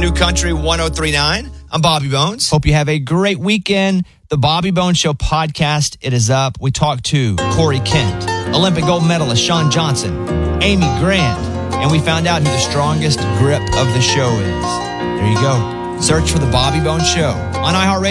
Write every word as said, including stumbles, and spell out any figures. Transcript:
New Country one oh three point nine. I'm Bobby Bones. Hope you have a great weekend. The Bobby Bones Show podcast, it is up. We talked to Corey Kent, Olympic gold medalist Shawn Johnson, Amy Grant, and we found out who the strongest grip of the show is. There you go. Search for The Bobby Bones Show on iHeartRadio.